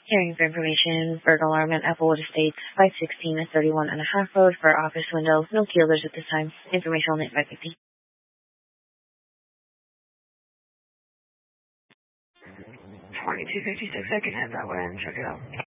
Hearing for information, Virgo alarm at Applewood Estates, 516 and 31 and a half road for office window. No killers at this time. Information only at 550. 2256, I can head that way and check it out.